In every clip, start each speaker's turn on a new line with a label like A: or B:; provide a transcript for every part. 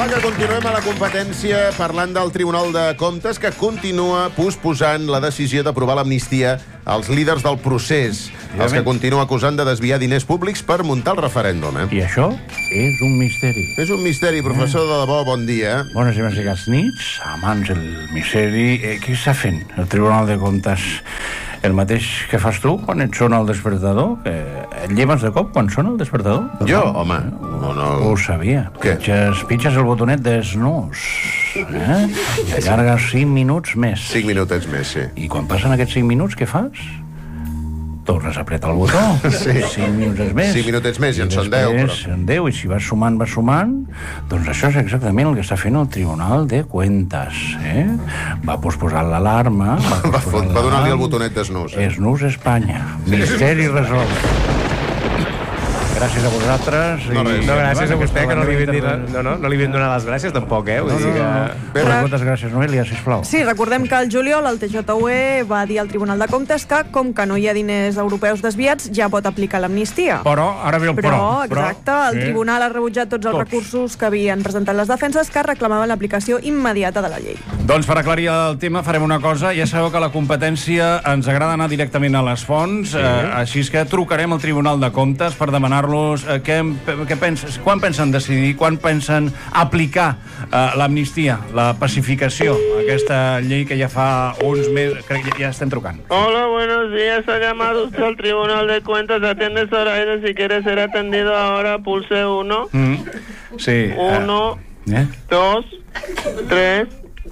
A: Va, que continuem a la competència parlant del Tribunal de Comptes, que continua posposant la decisió d'aprovar l'amnistia als líders del procés, els que continua acusant de desviar diners públics per muntar el referèndum.
B: I això és un misteri.
A: És un misteri, professor, de debò, bon dia.
B: Bones i màgiques nits, amants del misteri. Què està fent el Tribunal de Comptes? El mateix que fas tu quan et sona el despertador? Et lleves de cop quan sona el despertador?
A: Jo? Home, no.
B: Ho sabia.
A: Què?
B: Pitges el botonet de snooze. I allargues 5 minuts més.
A: 5 minutets més, sí.
B: I quan passen aquests 5 minuts, què fas? Tornes a apretar el botó.
A: Sí.
B: 5 minutets més.
A: 5 minutets més, i en són 10.
B: Després, en 10, i si vas sumant, doncs això és exactament el que està fent el Tribunal de Cuentas. Va posposar l'alarma.
A: Va donar-li el botonet de snooze.
B: Snooze Espanya. Misteri resolt. Gràcies a vosaltres.
C: No, gràcies a vostè, que no li vam donar les gràcies, tampoc, Vull dir que...
B: Moltes gràcies, Noelia, sisplau.
D: Sí, recordem que el juliol el TJUE va dir al Tribunal de Comptes que, com que no hi ha diners europeus desviats, ja pot aplicar l'amnistia.
B: Però, ara ve el però.
D: Exacte, el Tribunal ha rebutjat tots els recursos que havien presentat les defenses que reclamaven l'aplicació immediata de la llei.
E: Doncs per aclarir el tema farem una cosa. Ja sabeu que la competència ens agrada anar directament a les fonts, així que trucarem al Tribunal de Comptes per demanar-los què pensen, quan pensen decidir, quan pensen aplicar l'amnistia, la pacificació, aquesta llei que ja fa uns mesos, crec que ja estem trucant.
F: Hola, buenos días, ha llamado usted al Tribunal de Cuentas, atiende Zoraida, si quiere ser atendido ahora, pulse 1.
E: Sí.
F: 1, 2, 3,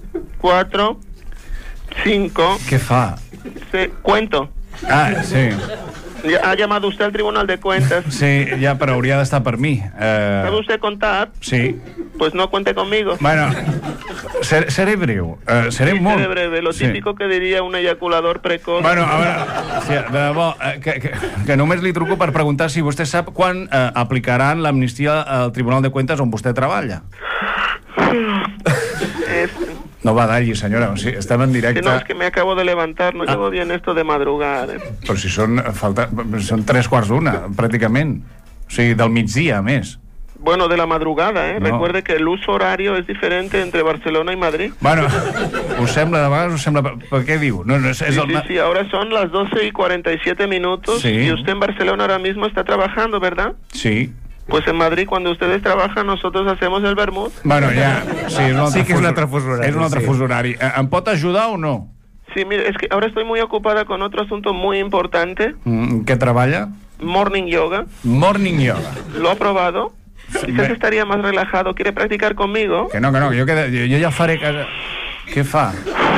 F: 4, 5.
E: Què fa?
F: Cuento.
E: Sí.
F: Ha llamado usted al Tribunal de Cuentas.
E: Sí, ja, però hauria d'estar per mi.
F: ¿Sabe usted contar?
E: Sí.
F: Pues no cuente conmigo.
E: Bueno, seré breu. Seré molt...
F: Seré breve, lo típico que diria un eyaculador precoz.
E: Bueno, a veure, sí, de debò, que només li truco per preguntar si vostè sap quan aplicaran l'amnistia al Tribunal de Cuentas on vostè treballa. No va d'allí, senyora, o sigui, estem en directe...
F: Si no, es que me acabo de levantar, no llevo bien esto de madrugar.
E: Però si són 3:15, pràcticament. O sigui, del migdia, a més.
F: Bueno, de la madrugada,
E: No.
F: Recuerde que el uso horario es diferente entre Barcelona y Madrid.
E: Bueno, us sembla, de vegades us sembla... Per què diu?
F: Sí, ahora son las 12:47 minutos,
E: Sí.
F: y usted en Barcelona ahora mismo está trabajando, ¿verdad?
E: Sí.
F: Pues en Madrid, cuando ustedes trabajan, nosotros hacemos el vermut.
E: Bueno, ja...
C: Sí que és un altre fus horari.
E: És un altre fus horari. Em pot ajudar o no?
F: Sí, mire, es que ahora estoy muy ocupada con otro asunto muy importante.
E: Què treballa?
F: Morning yoga.
E: Morning yoga.
F: ¿Lo ha probado? Quizás estaría más relajado. ¿Quiere practicar conmigo?
E: Que no, jo ja faré... Què fa?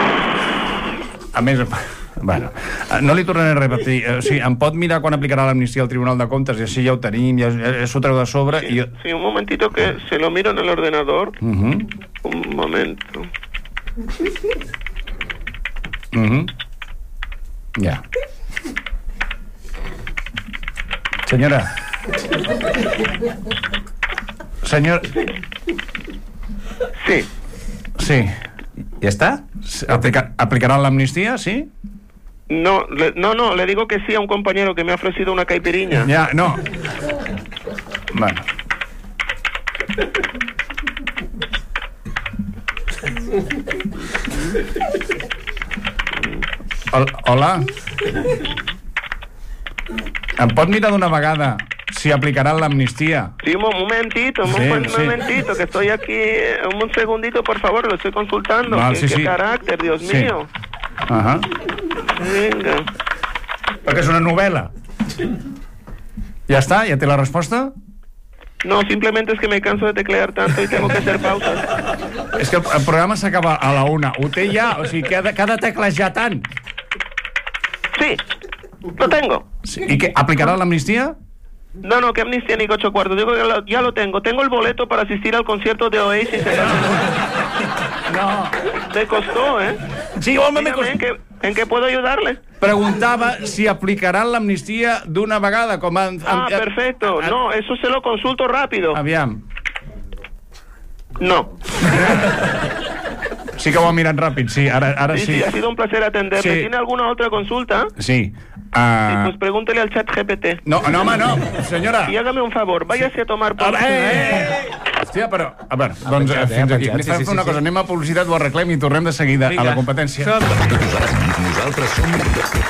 E: A més... Bueno, no li tornaré a repetir. O sigui, em pot mirar quan aplicarà l'amnistia al Tribunal de Comptes i així ja ho tenim, ja s'ho treu de sobre.
F: Sí, sí, un momentito que se lo miro en el ordenador. Un momento.
E: Ja. Senyora. Senyor...
F: Sí.
E: Sí.
C: Ja està?
E: ¿Aplicarán la amnistía, sí?
F: No, le digo que sí a un compañero que me ha ofrecido una caipiriña.
E: Ya, no. Bueno. Hola. Em pot mirar d'una vegada si aplicaran l'amnistia?
F: Sí, un momentito, momentito, que estoy aquí. Un segundito, por favor, lo estoy consultando. ¿Qué carácter, Dios mío?
E: Ajá.
F: Venga.
E: Perquè és una novel·la. Ja està? Ja té la resposta?
F: No, simplemente es que me canso de teclear tanto y tengo que hacer pausas.
E: És que el programa s'acaba a la 1. Ho té ja? O sigui, que ha de teclejar tant?
F: Sí, lo tengo.
E: Sí. ¿Y qué? ¿Aplicará la amnistía?
F: No, que amnistía ni 8 cuartos. Digo que ya lo tengo. Tengo el boleto para asistir al concierto de Oasis.
E: No.
F: Te costó,
E: Sí, home, me costó.
F: ¿En qué puedo ayudarle?
E: Preguntava si aplicaran l'amnistia d'una vegada, com han...
F: Perfecto. No, eso se lo consulto rápido.
E: Aviam.
F: No.
E: Sí que ho ha mirat ràpid, sí, ara sí.
F: Sí, ha sido un placer atenderle.
E: Sí.
F: ¿Tiene alguna otra consulta?
E: Sí.
F: Sí, pues pregúntele al chat GPT.
E: No, home, no, senyora.
F: Y hágame un favor, váyase a tomar por...
E: Hòstia, però... A veure, doncs fins aquí. Fem una cosa, anem a publicitat, ho arreglem i tornem de seguida a la competència.
G: Nosaltres som